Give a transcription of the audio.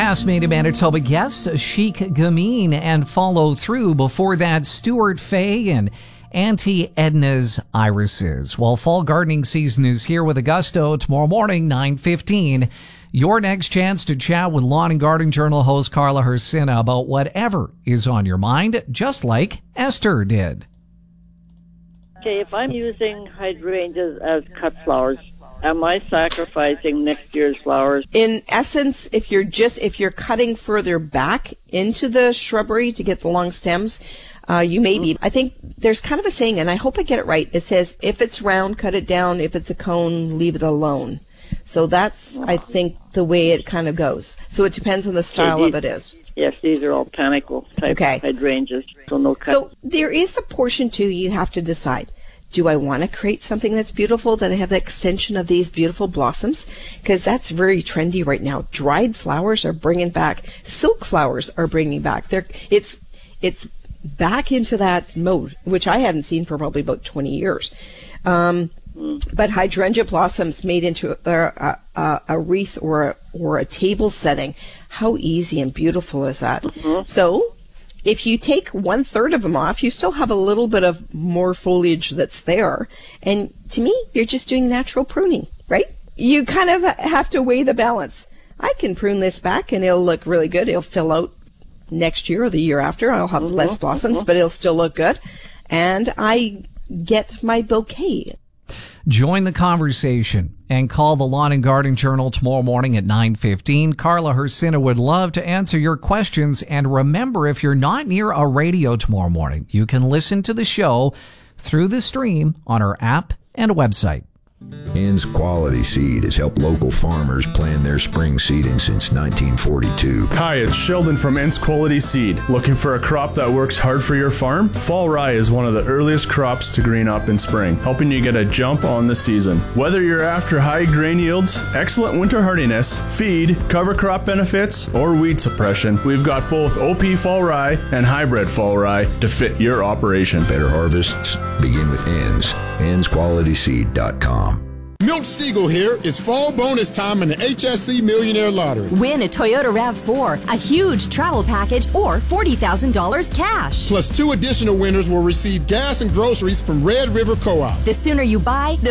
Last made a Manitoba guest, Chic Gamine, and follow through. Before that, Stuart Fay and Auntie Edna's Irises. Well, fall gardening season is here with a gusto. Tomorrow morning, 9:15. Your next chance to chat with Lawn and Garden Journal host Carla Hersina about whatever is on your mind, just like Esther did. Okay, if I'm using hydrangeas as cut flowers, am I sacrificing next year's flowers? In essence, if you're cutting further back into the shrubbery to get the long stems, you may be. I think there's kind of a saying, and I hope I get it right. It says, if it's round, cut it down. If it's a cone, leave it alone. So that's, I think, the way it kind of goes. So it depends on the style of it is. Yes, these are all panicle type hydrangeas, so no cut. So there is the portion, too, you have to decide. Do I want to create something that's beautiful, that I have the extension of these beautiful blossoms? Because that's very trendy right now. Dried flowers are bringing back. Silk flowers are bringing back. It's back into that mode, which I hadn't seen for probably about 20 years. But hydrangea blossoms made into a wreath or a table setting, how easy and beautiful is that? Mm-hmm. So if you take 1/3 of them off, you still have a little bit of more foliage that's there. And to me, you're just doing natural pruning, right? You kind of have to weigh the balance. I can prune this back and it'll look really good. It'll fill out next year or the year after. I'll have less blossoms, but it'll still look good. And I get my bouquet. Join the conversation and call the Lawn and Garden Journal tomorrow morning at 9:15. Carla Hersina would love to answer your questions. And remember, if you're not near a radio tomorrow morning, you can listen to the show through the stream on our app and website. Ann's Quality Seed has helped local farmers plan their spring seeding since 1942. Hi, it's Sheldon from Ann's Quality Seed. Looking for a crop that works hard for your farm? Fall rye is one of the earliest crops to green up in spring, helping you get a jump on the season. Whether you're after high grain yields, excellent winter hardiness, feed, cover crop benefits, or weed suppression, we've got both OP fall rye and hybrid fall rye to fit your operation. Better harvests begin with Ann's. Ann'sQualitySeed.com. Milt Stegall here. It's fall bonus time in the HSC Millionaire Lottery. Win a Toyota RAV4, a huge travel package, or $40,000 cash. Plus 2 additional winners will receive gas and groceries from Red River Co-op. The sooner you buy, the